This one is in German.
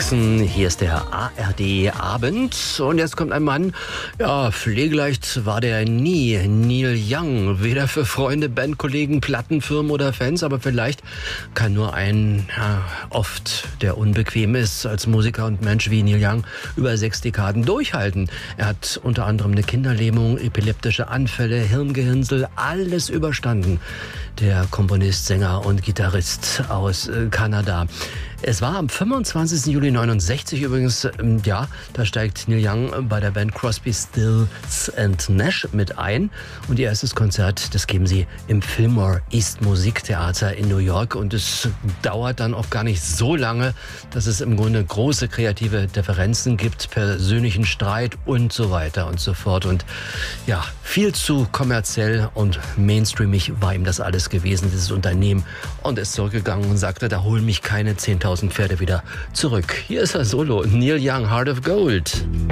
Jackson. Hier ist der ARD Abend. Und jetzt kommt ein Mann, ja, pflegeleicht war der nie. Neil Young. Weder für Freunde, Bandkollegen, Plattenfirmen oder Fans, aber vielleicht kann nur ein, oft der unbequem ist als Musiker und Mensch wie Neil Young, über 6 Dekaden durchhalten. Er hat unter anderem eine Kinderlähmung, epileptische Anfälle, Hirngehirnsel, alles überstanden. Der Komponist, Sänger und Gitarrist aus Kanada. Es war am 25. Juli 69 übrigens, da steigt Neil Young bei der Band Crosby, Stills and Nash mit ein. Und ihr erstes Konzert, das geben sie im Fillmore East Musiktheater in New York. Und es dauert dann auch gar nicht so lange, dass es im Grunde große kreative Differenzen gibt, persönlichen Streit und so weiter und so fort. Und ja, viel zu kommerziell und mainstreamig war ihm das alles gewesen, dieses Unternehmen. Und er ist zurückgegangen und sagte, da holen mich keine 10.000 Pferde wieder zurück. Hier ist er solo, Neil Young, Heart of Gold.